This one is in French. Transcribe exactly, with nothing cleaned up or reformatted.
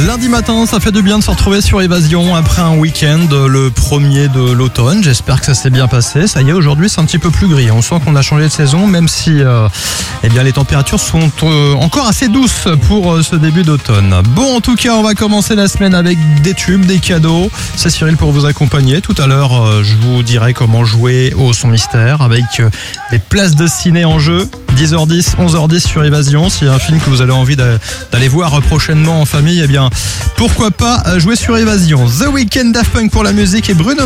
Lundi matin, ça fait du bien de se retrouver sur Évasion après un week-end, le premier de l'automne. J'espère que ça s'est bien passé. Ça y est, aujourd'hui, c'est un petit peu plus gris. On sent qu'on a changé de saison, même si euh, eh bien, les températures sont euh, encore assez douces pour euh, ce début d'automne. Bon, en tout cas, on va commencer la semaine avec des tubes, des cadeaux. C'est Cyril pour vous accompagner. Tout à l'heure, euh, je vous dirai comment jouer au son mystère avec euh, des places de ciné en jeu. dix heures dix, onze heures dix sur Évasion. S'il y a un film que vous avez envie d'aller voir prochainement en famille, eh bien, pourquoi pas jouer sur Évasion. The Weeknd, Daft Punk pour la musique et Bruno